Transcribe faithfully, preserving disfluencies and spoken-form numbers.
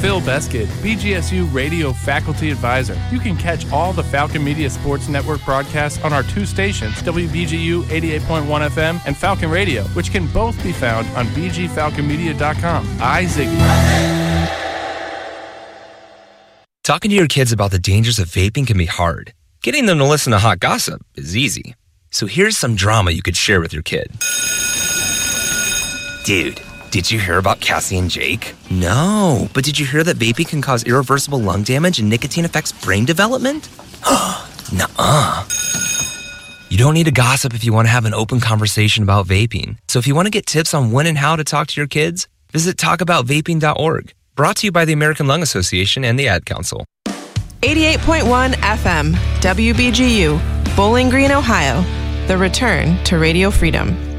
Phil Beskid, B G S U Radio Faculty Advisor. You can catch all the Falcon Media Sports Network broadcasts on our two stations, W B G U eighty-eight point one F M and Falcon Radio, which can both be found on b g falcon media dot com. I, Ziggy. Talking to your kids about the dangers of vaping can be hard. Getting them to listen to hot gossip is easy. So here's some drama you could share with your kid. Dude, did you hear about Cassie and Jake? No, but did you hear that vaping can cause irreversible lung damage and nicotine affects brain development? Nuh-uh. You don't need to gossip if you want to have an open conversation about vaping. So if you want to get tips on when and how to talk to your kids, visit talk about vaping dot org. Brought to you by the American Lung Association and the Ad Council. eighty-eight point one F M, W B G U, Bowling Green, Ohio. The return to Radio Freedom.